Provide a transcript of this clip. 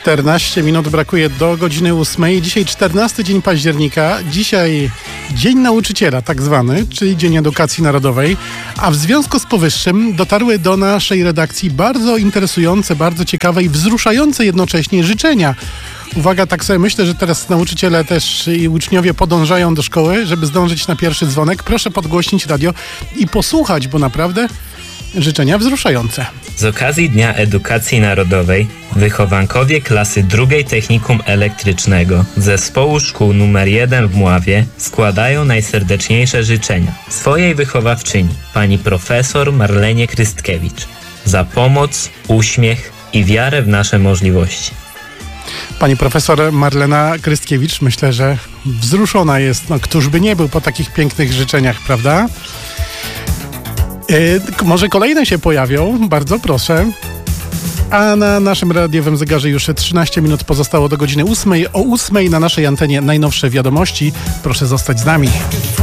14 minut brakuje do godziny 8. Dzisiaj 14 dzień października. Dzisiaj Dzień Nauczyciela tak zwany, czyli Dzień Edukacji Narodowej. A w związku z powyższym dotarły do naszej redakcji bardzo interesujące, bardzo ciekawe i wzruszające jednocześnie życzenia. Uwaga, tak sobie myślę, że teraz nauczyciele też i uczniowie podążają do szkoły, żeby zdążyć na pierwszy dzwonek. Proszę podgłośnić radio i posłuchać, bo naprawdę życzenia wzruszające. Z okazji Dnia Edukacji Narodowej wychowankowie klasy drugiej Technikum Elektrycznego Zespołu Szkół nr 1 w Mławie składają najserdeczniejsze życzenia swojej wychowawczyni, pani profesor Marlenie Krystkiewicz, za pomoc, uśmiech i wiarę w nasze możliwości. Pani profesor Marlena Krystkiewicz, myślę, że wzruszona jest. No, któż by nie był po takich pięknych życzeniach, prawda? Może kolejne się pojawią, bardzo proszę. A na naszym radiowym zegarze już 13 minut pozostało do godziny 8. O 8 na naszej antenie najnowsze wiadomości. Proszę zostać z nami.